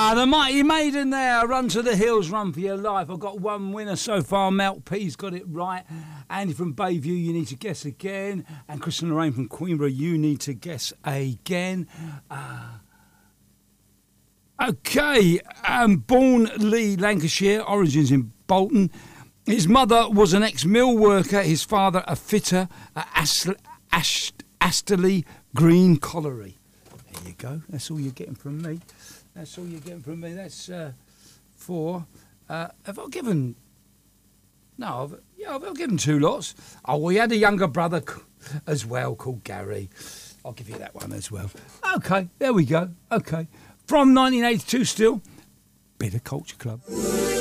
The Mighty Maiden there. Run to the Hills, Run for Your Life. I've got one winner so far. Melt P's got it right. Andy from Bayview, You Need to Guess Again. And Chris and Lorraine from Queenborough, You Need to Guess Again. Okay. Born Lee, Lancashire. Origins in Bolton. His mother was an ex-mill worker. His father a fitter at Asterley Green Colliery. There you go. That's all you're getting from me. That's all you're getting from me. That's 4. Have I given... No, I've given 2 lots. Oh, we had a younger brother as well called Gary. I'll give you that one as well. Okay, there we go. Okay. From 1982 still, Bit of Culture Club.